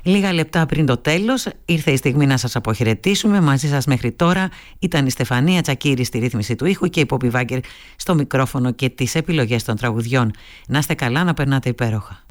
Λίγα λεπτά πριν το τέλος ήρθε η στιγμή να σας αποχαιρετήσουμε. Μαζί σας μέχρι τώρα ήταν η Στεφανία Τσακύρη στη ρύθμιση του ήχου και η Πόπη Βάγκερ στο μικρόφωνο και τις επιλογές των τραγουδιών. Να είστε καλά, να περνάτε υπέροχα.